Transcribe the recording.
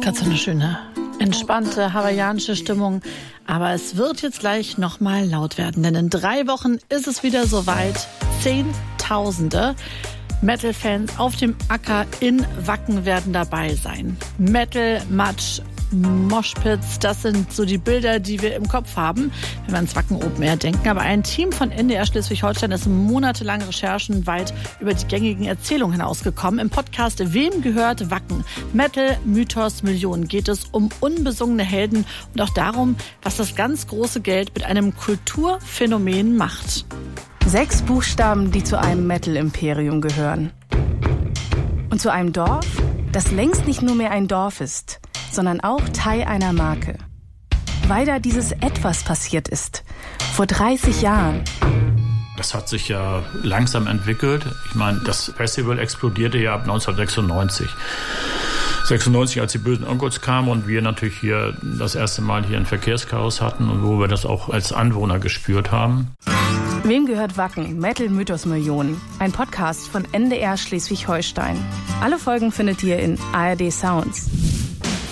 Gerade so eine schöne, entspannte hawaiianische Stimmung. Aber es wird jetzt gleich nochmal laut werden, denn in 3 Wochen ist es wieder soweit. Zehntausende Metal-Fans auf dem Acker in Wacken werden dabei sein. Metal, Matsch, Moshpits, das sind so die Bilder, die wir im Kopf haben, wenn wir ans Wacken Open Air denken. Aber ein Team von NDR Schleswig-Holstein ist monatelange Recherchen weit über die gängigen Erzählungen hinausgekommen. Im Podcast Wem gehört Wacken? Metal, Mythos, Millionen geht es um unbesungene Helden und auch darum, was das ganz große Geld mit einem Kulturphänomen macht. 6 Buchstaben, die zu einem Metal-Imperium gehören. Und zu einem Dorf, das längst nicht nur mehr ein Dorf ist, sondern auch Teil einer Marke. Weil da dieses Etwas passiert ist. Vor 30 Jahren. Das hat sich ja langsam entwickelt. Ich meine, das Festival explodierte ja ab 1996. 96, als die bösen Onkels kamen und wir natürlich hier das erste Mal hier ein Verkehrschaos hatten und wo wir das auch als Anwohner gespürt haben. Wem gehört Wacken? Metal Mythos Millionen. Ein Podcast von NDR Schleswig-Holstein. Alle Folgen findet ihr in ARD Sounds.